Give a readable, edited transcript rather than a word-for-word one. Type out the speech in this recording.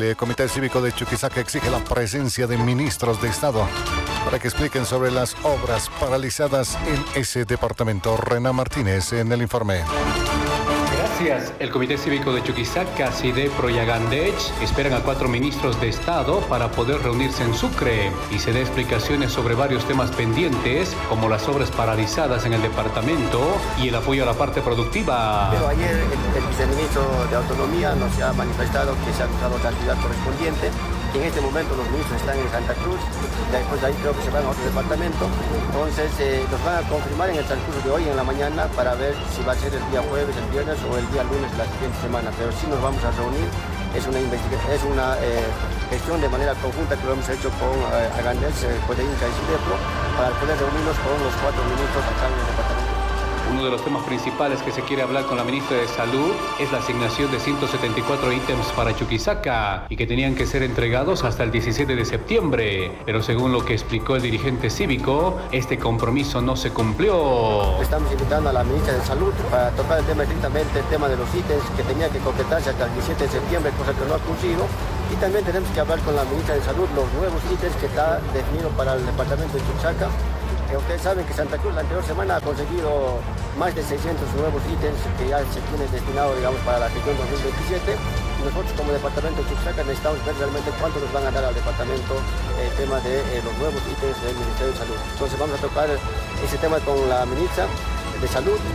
El Comité Cívico de Chuquisaca exige la presencia de ministros de Estado para que expliquen sobre las obras paralizadas en ese departamento. Renan Martínez en el informe. Gracias. El Comité Cívico de Chuquisaca, CIDEPRO y Agandech esperan a 4 ministros de Estado para poder reunirse en Sucre y se dé explicaciones sobre varios temas pendientes, como las obras paralizadas en el departamento y el apoyo a la parte productiva. Pero ayer el viceministro de Autonomía nos ha manifestado que se ha usado la actividad correspondiente, que en este momento los ministros están en Santa Cruz, después de ahí creo que se van a otro departamento, entonces nos van a confirmar en el transcurso de hoy en la mañana para ver si va a ser el día jueves, el viernes o el día lunes de la siguiente semana, pero sí nos vamos a reunir, es una gestión de manera conjunta que lo hemos hecho con Agandech, Codeinca y CIDEPRO para poder reunirnos con los 4 ministros acá en el departamento. Uno de los temas principales que se quiere hablar con la ministra de Salud es la asignación de 174 ítems para Chuquisaca y que tenían que ser entregados hasta el 17 de septiembre. Pero según lo que explicó el dirigente cívico, este compromiso no se cumplió. Estamos invitando a la ministra de Salud para tocar el tema estrictamente, el tema de los ítems que tenía que completarse hasta el 17 de septiembre, cosa que no ha ocurrido. Y también tenemos que hablar con la ministra de Salud los nuevos ítems que está definido para el departamento de Chuquisaca. Ustedes saben que Santa Cruz la anterior semana ha conseguido más de 600 nuevos ítems que ya se tienen destinado, digamos, para la gestión 2027. Y nosotros como departamento de Chuquisaca necesitamos ver realmente cuánto nos van a dar al departamento el tema de los nuevos ítems del Ministerio de Salud. Entonces vamos a tocar ese tema con la ministra de Salud.